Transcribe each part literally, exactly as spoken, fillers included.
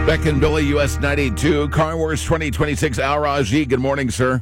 Beck and Billy, U S ninety-two, Car Wars twenty twenty-six. Al Raji, good morning, sir.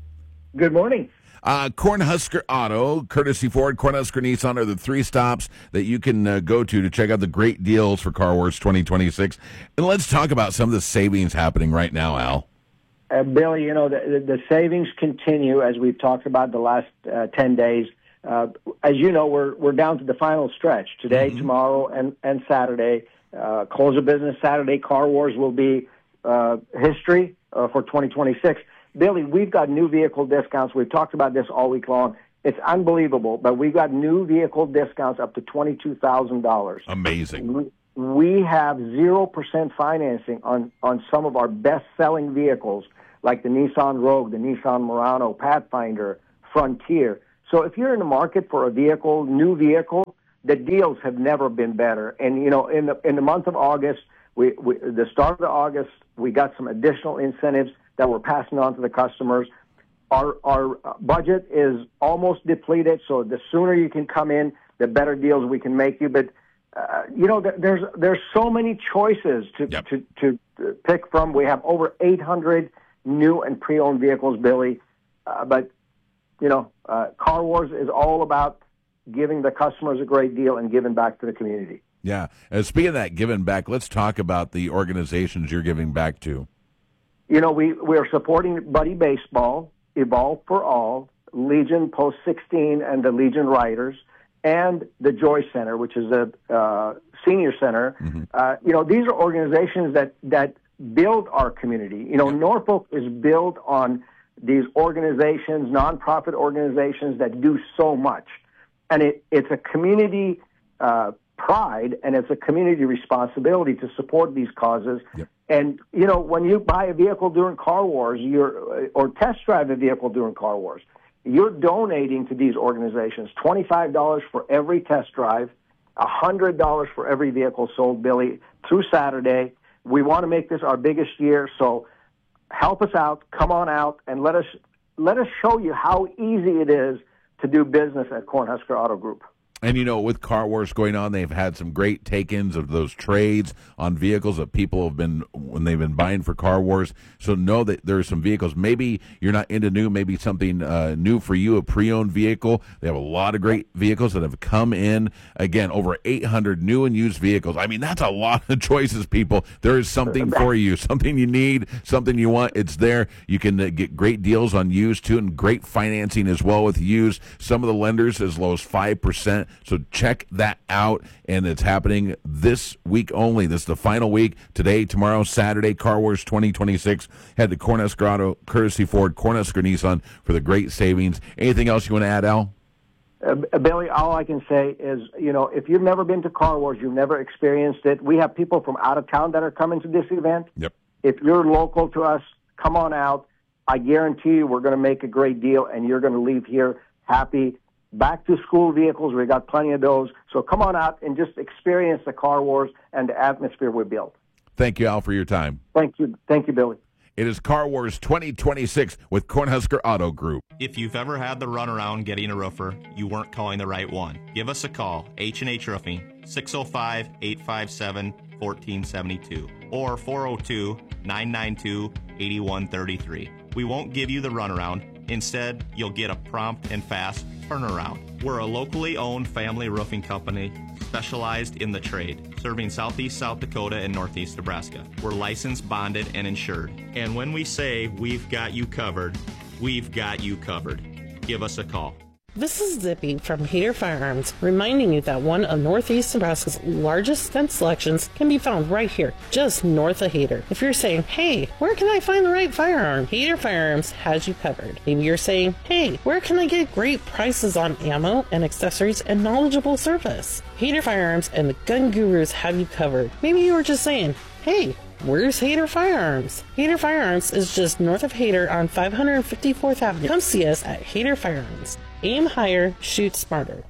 Good morning. Uh, Cornhusker Auto, courtesy Ford, Cornhusker Nissan are the three stops that you can uh, go to to check out the great deals for Car Wars twenty twenty-six. And let's talk about some of the savings happening right now, Al. Uh, Billy, you know, the, the savings continue as we've talked about the last uh, ten days. Uh, as you know, we're we're down to the final stretch today, mm-hmm. tomorrow, and, and Saturday. Uh, close of business Saturday. Car Wars will be uh, history uh, for twenty twenty-six. Billy, we've got new vehicle discounts. We've talked about this all week long. It's unbelievable, but we've got new vehicle discounts up to twenty-two thousand dollars. Amazing. We, we have zero percent financing on, on some of our best-selling vehicles, like the Nissan Rogue, the Nissan Murano, Pathfinder, Frontier. So if you're in the market for a vehicle, new vehicle, the deals have never been better. And, you know, in the in the month of August, we, we the start of August, we got some additional incentives that we're passing on to the customers. Our our budget is almost depleted, so the sooner you can come in, the better deals we can make you. But, uh, you know, there, there's there's so many choices to, yep. to, to pick from. We have over eight hundred new and pre-owned vehicles, Billy. Uh, but, you know, uh, Car Wars is all about giving the customers a great deal and giving back to the community. Yeah. Uh, speaking of that giving back, let's talk about the organizations you're giving back to. You know, we, we are supporting Buddy Baseball, Evolve for All, Legion Post sixteen and the Legion Riders, and the Joy Center, which is a uh, senior center. Mm-hmm. Uh, you know, these are organizations that, that build our community. You know, yeah. Norfolk is built on these organizations, nonprofit organizations that do so much. And it, it's a community uh, pride, and it's a community responsibility to support these causes. Yep. And, you know, when you buy a vehicle during Car Wars, you're, or test drive a vehicle during Car Wars, you're donating to these organizations twenty-five dollars for every test drive, one hundred dollars for every vehicle sold, Billy, through Saturday. We want to make this our biggest year, so help us out, come on out, and let us let us show you how easy it is to do business at Cornhusker Auto Group. And, you know, with Car Wars going on, they've had some great take-ins of those trades on vehicles that people have been, when they've been buying for Car Wars. So know that there are some vehicles. Maybe you're not into new, maybe something uh, new for you, a pre-owned vehicle. They have a lot of great vehicles that have come in. Again, over eight hundred new and used vehicles. I mean, that's a lot of choices, people. There is something for you, something you need, something you want. It's there. You can uh, get great deals on used, too, and great financing as well with used. Some of the lenders as low as five percent. So check that out, and it's happening this week only. This is the final week. Today, tomorrow, Saturday, Car Wars twenty twenty-six. Head to Cornhusker Auto, courtesy Ford, Cornhusker Nissan for the great savings. Anything else you want to add, Al? Uh, Billy, all I can say is, you know, if you've never been to Car Wars, you've never experienced it, we have people from out of town that are coming to this event. Yep. If you're local to us, come on out. I guarantee you we're going to make a great deal, and you're going to leave here happy. Back-to-school vehicles, we got plenty of those. So come on out and just experience the Car Wars and the atmosphere we built. Thank you, Al, for your time. Thank you. Thank you, Billy. It is Car Wars twenty twenty-six with Cornhusker Auto Group. If you've ever had the runaround getting a roofer, you weren't calling the right one. Give us a call, H and H Roofing, six oh five, eight five seven, one four seven two or four oh two, nine nine two, eight one three three. We won't give you the runaround. Instead, you'll get a prompt and fast turnaround. We're a locally owned family roofing company specialized in the trade, serving southeast South Dakota and northeast Nebraska. We're licensed, bonded, and insured. And when we say we've got you covered, we've got you covered. Give us a call. This is Zippy from Hader Firearms, reminding you that one of Northeast Nebraska's largest gun selections can be found right here, just north of Hader. If you're saying, hey, where can I find the right firearm? Hader Firearms has you covered. Maybe you're saying, hey, where can I get great prices on ammo and accessories and knowledgeable service? Hader Firearms and the Gun Gurus have you covered. Maybe you were just saying, hey, where's Hader Firearms? Hader Firearms is just north of Hader on five fifty-fourth Avenue. Come see us at Hader Firearms. Aim higher, shoot smarter.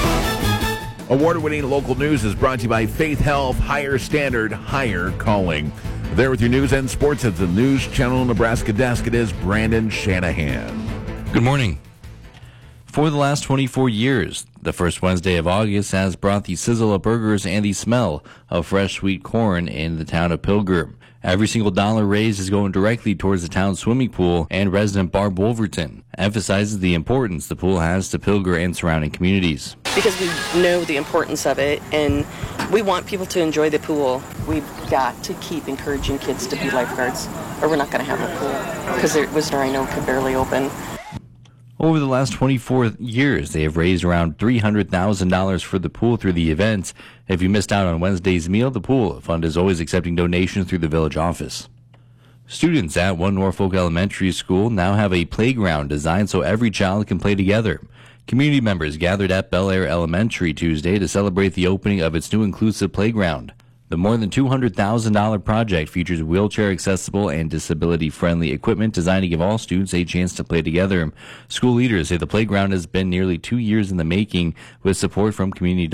Award-winning local news is brought to you by Faith Health, higher standard, higher calling. There with your news and sports at the News Channel Nebraska desk, it is Brandon Shanahan. Good morning. For the last twenty-four years, the first Wednesday of August has brought the sizzle of burgers and the smell of fresh sweet corn in the town of Pilgrim. Every single dollar raised is going directly towards the town's swimming pool, and resident Barb Wolverton emphasizes the importance the pool has to Pilgrim and surrounding communities. Because we know the importance of it, and we want people to enjoy the pool. We've got to keep encouraging kids to be lifeguards, or we're not going to have a pool, because it was, I know, could barely open. Over the last twenty-four years, they have raised around three hundred thousand dollars for the pool through the events. If you missed out on Wednesday's meal, the pool fund is always accepting donations through the village office. Students at One Norfolk Elementary School now have a playground designed so every child can play together. Community members gathered at Bel Air Elementary Tuesday to celebrate the opening of its new inclusive playground. The more than two hundred thousand dollars project features wheelchair-accessible and disability-friendly equipment designed to give all students a chance to play together. School leaders say the playground has been nearly two years in the making with support from community